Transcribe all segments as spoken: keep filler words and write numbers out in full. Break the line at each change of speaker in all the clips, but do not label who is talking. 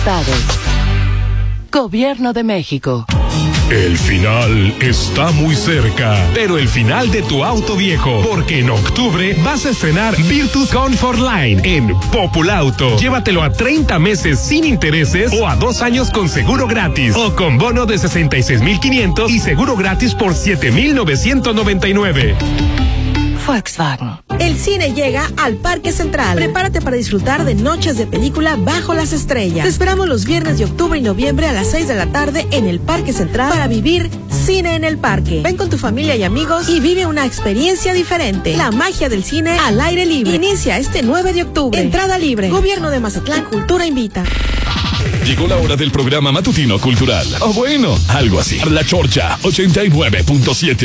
Estado. Gobierno de México.
El final está muy cerca, pero el final de tu auto viejo, porque en octubre vas a estrenar Virtus Comfort Line en Populauto. Llévatelo a treinta meses sin intereses o a dos años con seguro gratis o con bono de sesenta y seis mil quinientos y seguro gratis por siete mil novecientos noventa y nueve.
Volkswagen.
El cine llega al Parque Central. Prepárate para disfrutar de noches de película bajo las estrellas. Te esperamos los viernes de octubre y noviembre a las seis de la tarde en el Parque Central para vivir cine en el parque. Ven con tu familia y amigos y vive una experiencia diferente. La magia del cine al aire libre. Inicia este nueve de octubre. Entrada libre. Gobierno de Mazatlán, Cultura invita.
Llegó la hora del programa matutino cultural. O bueno, algo así. La Chorcha ochenta y nueve punto siete.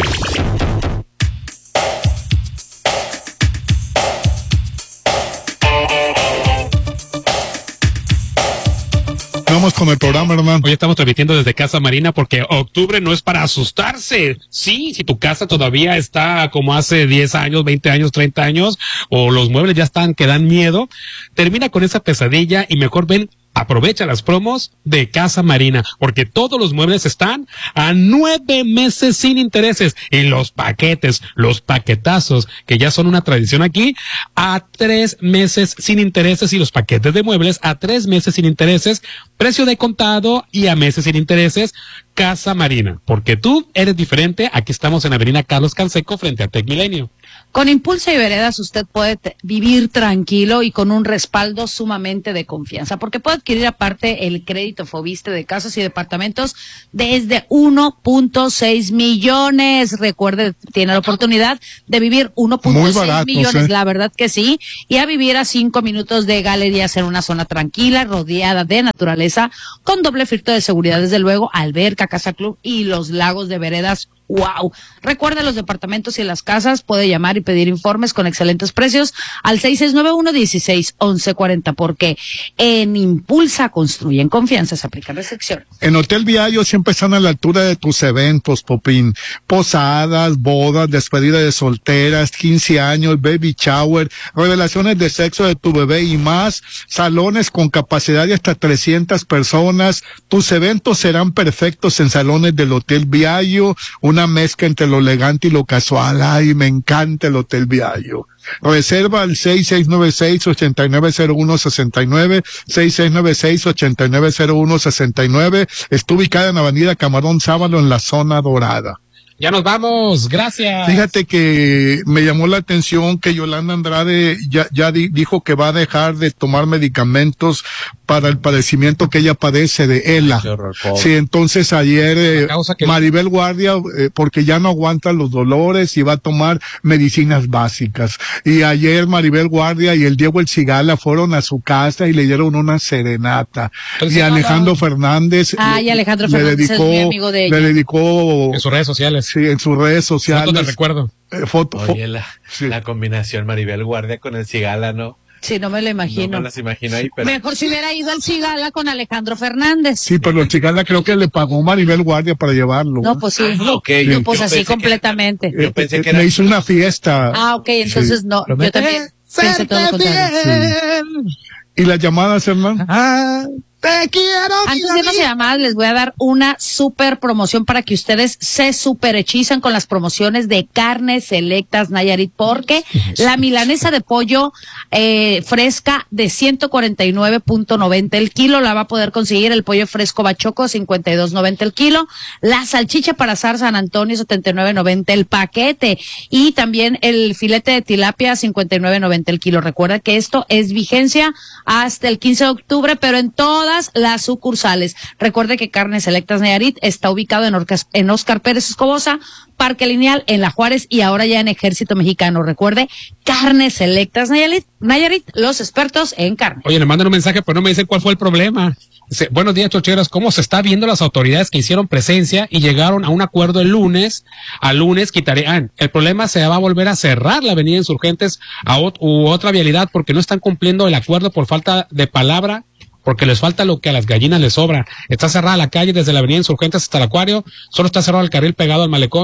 Vamos con el programa, hermano.
Hoy estamos transmitiendo desde Casa Marina porque octubre no es para asustarse. Sí, si tu casa todavía está como hace diez años, veinte años, treinta años, o los muebles ya están que dan miedo, termina con esa pesadilla y mejor ven. Aprovecha las promos de Casa Marina, porque todos los muebles están a nueve meses sin intereses. Y los paquetes, los paquetazos, que ya son una tradición aquí, a tres meses sin intereses. Y los paquetes de muebles a tres meses sin intereses. Precio de contado y a meses sin intereses. Casa Marina, porque tú eres diferente. Aquí estamos en Avenida Carlos Canseco, frente a Tec Milenio.
Con Impulsa y Veredas usted puede te- vivir tranquilo y con un respaldo sumamente de confianza, porque puede adquirir aparte el crédito Foviste de casas y departamentos desde uno punto seis millones. Recuerde, tiene la oportunidad de vivir uno punto seis millones, ¿eh? La verdad que sí, y a vivir a cinco minutos de galerías en una zona tranquila, rodeada de naturaleza, con doble filtro de seguridad, desde luego, alberca, casa club y los lagos de Veredas. ¡Wow! Recuerda, los departamentos y las casas, puede llamar y pedir informes con excelentes precios al seis seis nueve uno, dieciséis, once cuarenta, porque en Impulsa construyen confianza, se aplican restricciones.
En Hotel Viallo siempre están a la altura de tus eventos, Popín. Posadas, bodas, despedida de solteras, quince años, baby shower, revelaciones de sexo de tu bebé y más. Salones con capacidad de hasta trescientas personas. Tus eventos serán perfectos en salones del Hotel Viallo. Una mezcla entre lo elegante y lo casual. Ay, me encanta el Hotel Viallo. Reserva al seis seis nueve seis, ocho nueve cero uno, seis nueve, seis seis nueve seis, ocho nueve cero uno, seis nueve. Está ubicada en Avenida Camarón Sábalo, en la zona dorada.
Ya nos vamos, gracias.
Fíjate que me llamó la atención que Yolanda Andrade ya, ya di, dijo que va a dejar de tomar medicamentos para el padecimiento que ella padece de ELA. Sí, entonces ayer eh, que... Maribel Guardia, eh, porque ya no aguanta los dolores y va a tomar medicinas básicas. Y ayer Maribel Guardia y el Diego El Cigala fueron a su casa y le dieron una serenata. Y Alejandro va... Fernández,
ah, y Alejandro le, Fernández le dedicó, es mi amigo de ella.
Le dedicó
en sus redes sociales.
Sí, en sus redes sociales.
Fotos de recuerdo.
Eh, foto,
Oye, fo la, sí. la combinación Maribel Guardia con el Cigala, ¿no?
Sí, no me lo imagino.
No me las imagino ahí, pero...
Mejor si hubiera ido al Cigala con Alejandro Fernández.
Sí, pero el Cigala creo que le pagó Maribel Guardia para llevarlo.
No, pues sí. Ah,
okay.
No, pues así completamente.
Era, yo pensé que era...
Me hizo una fiesta.
Ah, ok, entonces sí. No,
pero
yo también pensé todo lo contrario.
Sí. ¿Y las llamadas, hermano?
Ah. Te quiero. Antes de irnos a llamadas, les voy a dar una super promoción para que ustedes se super hechizan con las promociones de Carnes Selectas Nayarit, porque la milanesa de pollo eh, fresca de ciento cuarenta y nueve punto noventa el kilo la va a poder conseguir. El pollo fresco bachoco cincuenta y dos noventa el kilo, la salchicha para asar San Antonio setenta y nueve noventa el paquete, y también el filete de tilapia cincuenta y nueve noventa el kilo. Recuerda que esto es vigencia hasta el quince de octubre, pero en todas las sucursales. Recuerde que Carnes Selectas Nayarit está ubicado en, Orcas, en Óscar Pérez Escobosa, Parque Lineal, en La Juárez y ahora ya en Ejército Mexicano. Recuerde, Carnes Selectas Nayarit, Nayarit, los expertos en carne.
Oye, le mandan un mensaje, pero no me dicen cuál fue el problema. Dice, buenos días, chocheros, ¿cómo se está viendo las autoridades que hicieron presencia y llegaron a un acuerdo el lunes? Al lunes quitarían. El problema se va a volver a cerrar la avenida Insurgentes a ot u otra vialidad porque no están cumpliendo el acuerdo por falta de palabra, porque les falta lo que a las gallinas les sobra. Está cerrada la calle desde la avenida Insurgentes hasta el Acuario, solo está cerrado el carril pegado al malecón.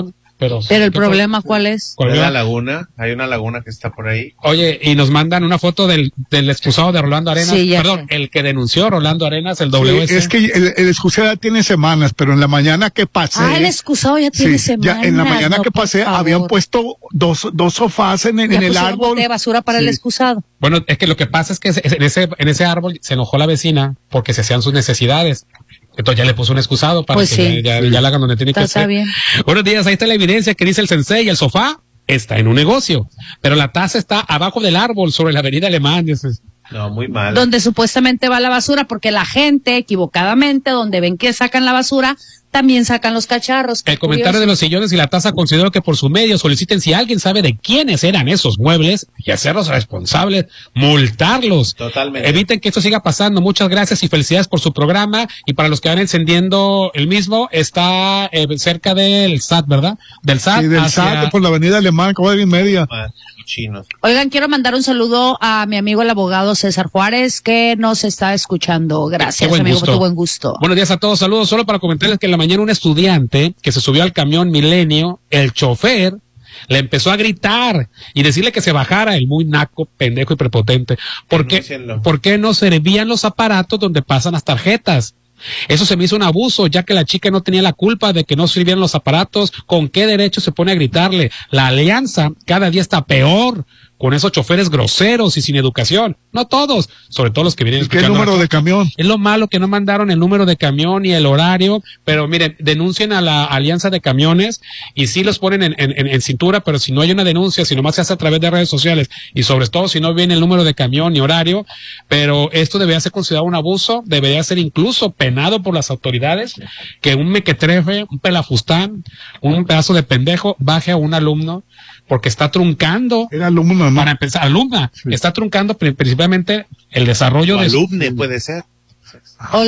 pero...
Pero el problema, ¿cuál es?
¿Cuál es la laguna? Hay una laguna que está por ahí.
Oye, y nos mandan una foto del, del excusado de Rolando Arenas.
Sí,
Perdón,
sé.
el que denunció Rolando Arenas, el W S.
Sí, es que el, el excusado ya tiene semanas, pero en la mañana que pasé...
Ah, el excusado ya tiene
sí,
semanas.
Ya en la mañana
no,
que pasé habían puesto dos, dos sofás en, en el árbol.
Bote de basura para
Sí.
el excusado.
Bueno, es que lo que pasa es que en ese, en ese árbol se enojó la vecina porque se hacían sus necesidades. Entonces ya le puso un excusado para
Pues
que
sí.
ya, ya, ya la hagan donde tiene
Está,
que
está
ser.
bien.
Buenos días, ahí está la evidencia que dice el sensei, el sofá está en un negocio, pero la taza está abajo del árbol sobre la avenida Alemán. Dices,
No, muy mal.
Donde supuestamente va la basura, porque la gente, equivocadamente, donde ven que sacan la basura, también sacan los cacharros.
el comentario de los sillones y la taza, considero que por su medio soliciten si alguien sabe de quiénes eran esos muebles y hacerlos responsables, multarlos.
Totalmente.
Eviten que esto siga pasando. Muchas gracias y felicidades por su programa. Y para los que van encendiendo el mismo, está eh, cerca del S A T, ¿verdad? Del S A T.
Sí, del
hacia...
S A T por la avenida Alemán, como y media.
Chinos.
Oigan, quiero mandar un saludo a mi amigo el abogado César Juárez, que nos está escuchando. Gracias,
buen
amigo,
gusto.
por tu buen gusto.
Buenos días a todos, saludos. Solo para comentarles que en la mañana un estudiante que se subió al camión Milenio, el chofer le empezó a gritar y decirle que se bajara, el muy naco, pendejo y prepotente. ¿Por qué,
Denúncienlo.
¿por qué no servían los aparatos donde pasan las tarjetas? Eso se me hizo un abuso, ya que la chica no tenía la culpa de que no sirvieran los aparatos. ¿Con qué derecho se pone a gritarle? La alianza cada día está peor, con esos choferes groseros y sin educación. No todos, sobre todo los que vienen
¿Y qué
escuchando
número
acá.
de camión?
Es lo malo que no mandaron el número de camión y el horario, pero miren, denuncien a la alianza de camiones y sí los ponen en, en, en cintura, pero si no hay una denuncia, si nomás se hace a través de redes sociales y sobre todo si no viene el número de camión ni horario, pero esto debería ser considerado un abuso, debería ser incluso penado por las autoridades, que un mequetrefe, un pelafustán, un pedazo de pendejo baje a un alumno porque está truncando.
Era alumno, ¿no?
Para empezar, alumna,
Sí.
está truncando pri- principalmente el desarrollo
O
de su-
alumne puede ser.